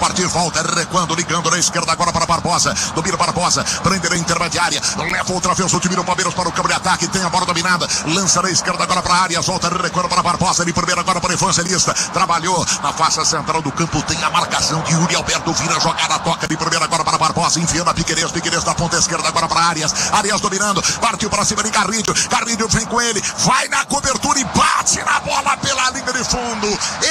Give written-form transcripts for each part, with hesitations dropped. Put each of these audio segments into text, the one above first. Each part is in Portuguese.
partir, volta, recuando, ligando na esquerda agora para Barbosa. Domina Barbosa, prende na intermediária, leva outra vez o time do Palmeiras para o campo de ataque, tem a bola dominada, lança na esquerda agora para a área, volta, recuando para Barbosa, de primeiro agora para o Evangelista, trabalhou na face central do campo, tem a marcação de Yuri Alberto, vira a jogada, toca de primeiro agora para Barbosa, enfiando a Piquerez da ponta esquerda agora para Arias dominando, partiu para cima de Carrilho vem com ele, vai na cobertura e bate na bola pela linha de fundo,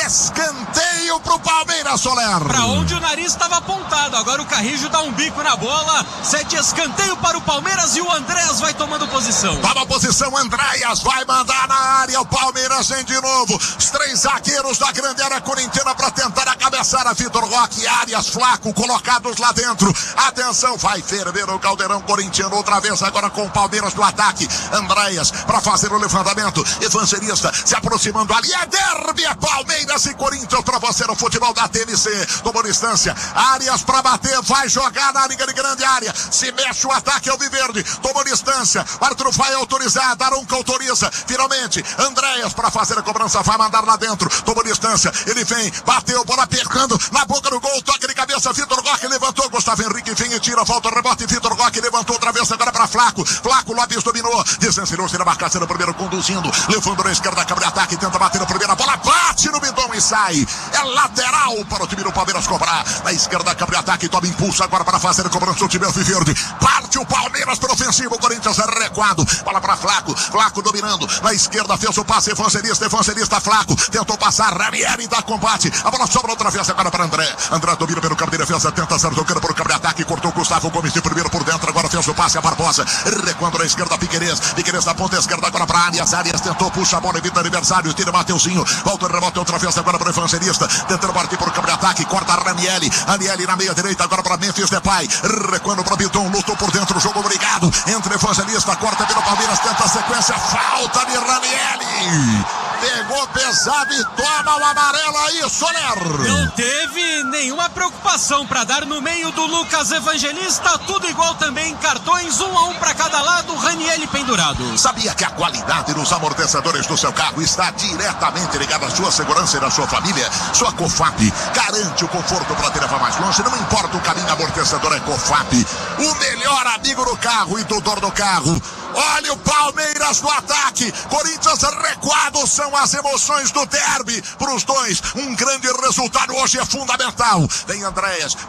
escanteio pro Palmeiras, Soler. Pra onde o nariz estava apontado, agora o Carrillo dá um bico na bola, 7 escanteio para o Palmeiras e o Andréas vai tomando posição. Toma posição, Andréas vai mandar na área, o Palmeiras vem de novo, os 3 zagueiros da grande área corintiana para tentar acabeçar a Vitor Roque, Arias, Flaco, colocados lá dentro, atenção, vai ferver o caldeirão corintiano outra vez agora com o Palmeiras do ataque, Andréas para fazer o levantamento, Evangelista se aproximando ali, é derby, é Palmeiras e Corinthians para você no futebol da TMC, tomou distância, Arias para bater, vai jogar na linha de grande área, se mexe o ataque ao Viverde, tomou distância, Arthur vai autorizar, Daronco autoriza, finalmente, Andréas para fazer a cobrança, vai mandar lá dentro, tomou distância, ele vem, bateu, bola pegando na boca do gol, toque de cabeça, Vitor Roque levantou, Gustavo Henrique vem e tira, volta o rebote, Vitor Roque levantou outra vez agora para Flaco, Lopes dominou, desvencilhou-se na marcação no primeiro, conduzindo, levando na esquerda, câmara de ataque, tenta bater na primeira bola, bate no bidão e sai, é lateral para o time do Palmeiras cobrar, na esquerda, câmara de ataque, toma impulso agora para fazer a cobrança do time Viverde, parte o Palmeiras para o ofensivo, o Corinthians é recuado, bola para Flaco dominando, na esquerda fez o passe, Evangelista, Flaco, tentou passar, Ranieri dá combate, a bola sobra outra vez agora para André domina pelo campo de defesa, tenta ser tocando para o campo de ataque, cortou Gustavo Gomes de primeiro por dentro, agora fez o passe a Barbosa, recuando na esquerda, Piquerez na ponta esquerda agora para Arias tentou, puxa a bola, evita adversário, tira Mateuzinho, volta o rebote outra vez agora para o Evangelista, tentando partir por campo de ataque, corta Ranieri na meia direita agora para Memphis Depay, recuando para Biton, lutou por dentro, jogo obrigado, entre Evangelista, corta pelo Palmeiras, tenta a sequência, falta de Ranieri, pegou pesado e toma o amarelo aí, Soler. Não teve nenhuma preocupação para dar no meio do Lucas Evangelista, tudo igual também, cartões 1 a 1 para cada lado, Ranieri pendurado. Sabia que a qualidade dos amortecedores do seu carro está diretamente ligada à sua segurança e da sua família? Sua COFAP garante o conforto para te levar mais longe, não importa o caminho, amortecedor é COFAP, o melhor amigo do carro e do dono do carro. Olha o Palmeiras no ataque, Corinthians recuado, são as emoções do derby para os dois, um grande resultado hoje é fundamental, vem Andréas,